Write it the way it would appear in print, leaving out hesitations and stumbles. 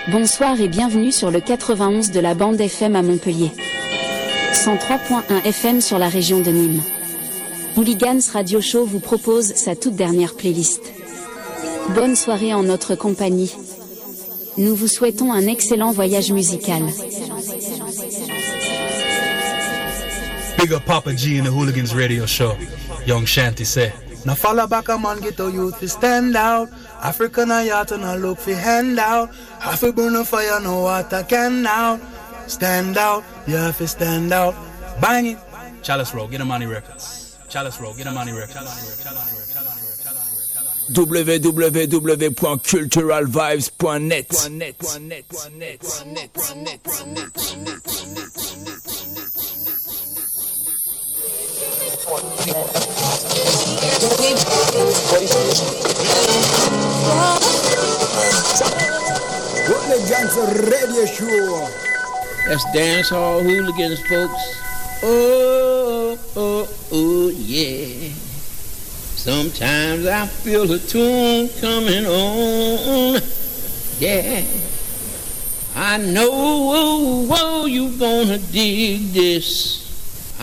Bonsoir et bienvenue sur le 91 de la bande FM à Montpellier. 103.1 FM sur la région de Nîmes. Hooligans Radio Show vous propose sa toute dernière playlist. Bonne soirée en notre compagnie. Nous vous souhaitons un excellent voyage musical. Big up Papa G in the Hooligans Radio Show. Young Shanty say. Now follow back a man get a youth fi stand out. African a yacht and a look fi hand out. Have to burn a fire, no water can now. Stand out, you have to stand out. Bang it. Chalice Roll, get him on the records. Chalice Roll, get him on the records. www.culturalvibes.net. Hooligans Radio Show. That's Dancehall Hooligans, folks. Oh, oh, oh, yeah. Sometimes I feel a tune coming on. Yeah. I know, you gonna dig this.